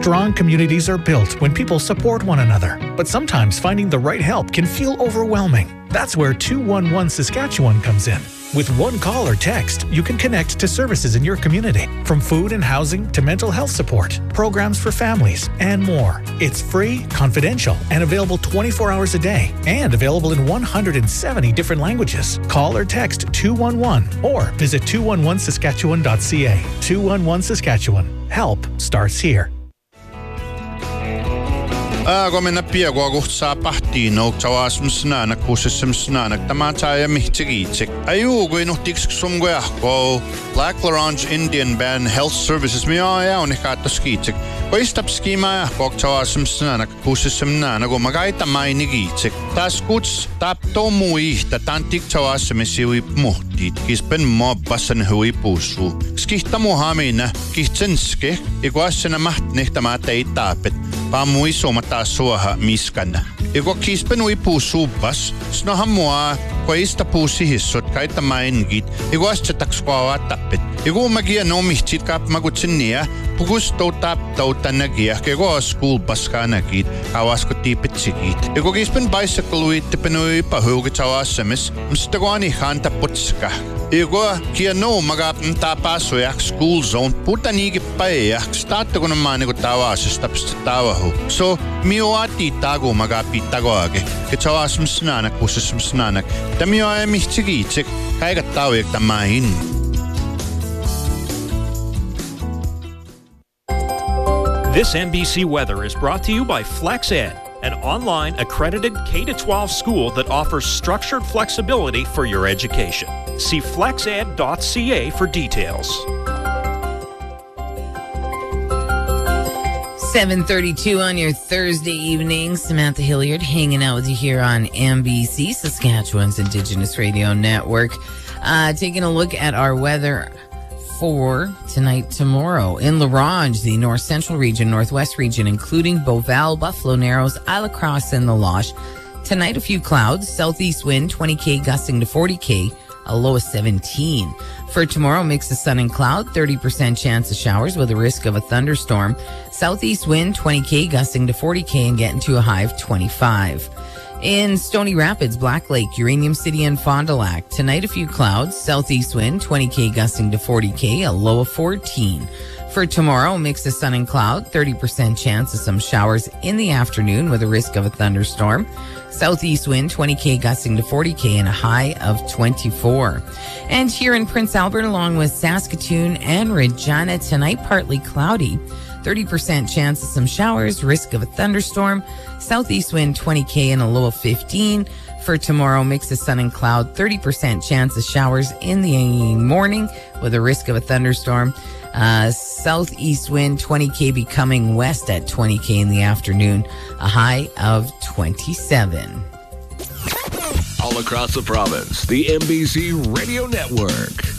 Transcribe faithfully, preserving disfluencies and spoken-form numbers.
Strong communities are built when people support one another. But sometimes finding the right help can feel overwhelming. That's where two one one Saskatchewan comes in. With one call or text, you can connect to services in your community, from food and housing to mental health support, programs for families, and more. It's free, confidential, and available twenty-four hours a day, and available in one hundred seventy different languages. Call or text two one one or visit two one one saskatchewan dot c a. two one one Saskatchewan. Help starts here. Agomena piaguagutsaa pahtiinouk tawasmsnaanak kuusismsnaanak tamaataya mihtigiitsik ayuuguinuhtiksumguahko Black La Ronge Indian Band Health Services miaajaunihkaattoskiitsik koistapskimaahkook tawasmsnaanak kuusismnaanak umagaitamainigiitsik taskuts taptomuihta tantik tawasmisiui muhtiit kispen mobbasan hui puusu skihtamuhamina kihtsenske iguassena mahtnihtamaateittaapet Pamui somata suoha miskanna. Ego kispen ui puusubas, snoha mua koista puusi hissot kaita maingit, ego astatax kuava tappet. Ego magia no mihtit kap magutsinnia, pugus totap tautanagia, ego school baska nagit, kawasko tipet sigit. Ego kispen bicycle ui tipenui pahugi tawasemis, mstagoani hanta putska. Ego kia no magap tapasuyak school zone putanigi paeyak staattakuna maaniku tawasistapsta tawahu. So mioati tagu magapi tagoage, ke tawasmsnanak kusismsnanak, tamioa mihtigiitsik, kaigat tawek tamahin. This N B C Weather is brought to you by FlexEd, an online accredited K through twelve school that offers structured flexibility for your education. See flexed dot c a for details. seven thirty-two on your Thursday evening. Samantha Hilliard hanging out with you here on N B C, Saskatchewan's Indigenous Radio Network. Uh, taking a look at our weather for tonight, tomorrow. In La Ronge, the north central region, northwest region, including Beauval, Buffalo Narrows, Isle Cross, and the Losh. Tonight, a few clouds, southeast wind, twenty K gusting to forty K, a low of seventeen. For tomorrow, mix of sun and cloud, thirty percent chance of showers with a risk of a thunderstorm. Southeast wind, twenty K gusting to forty K and getting to a high of twenty-five. In Stony Rapids, Black Lake, Uranium City, and Fond du Lac, tonight a few clouds, southeast wind, twenty K gusting to forty K, a low of fourteen. For tomorrow, mix of sun and cloud, thirty percent chance of some showers in the afternoon with a risk of a thunderstorm. Southeast wind, twenty K gusting to forty K and a high of twenty-four. And here in Prince Albert, along with Saskatoon and Regina, tonight partly cloudy. thirty percent chance of some showers, risk of a thunderstorm. Southeast wind, twenty K and a low of fifteen. For tomorrow, mix of sun and cloud, thirty percent chance of showers in the morning with a risk of a thunderstorm. Uh, southeast wind, twenty K becoming west at twenty K in the afternoon, a high of twenty-seven. All across the province, the N B C Radio Network.